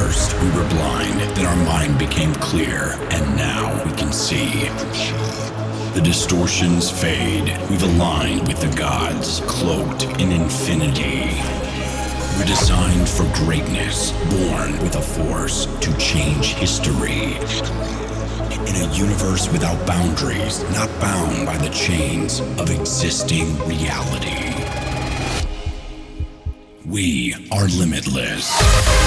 first, we were blind, then our mind became clear, and now we can see. The distortions fade. We've aligned with the gods, cloaked in infinity. We're designed for greatness, born with a force to change history. In a universe without boundaries, not bound by the chains of existing reality. We are limitless.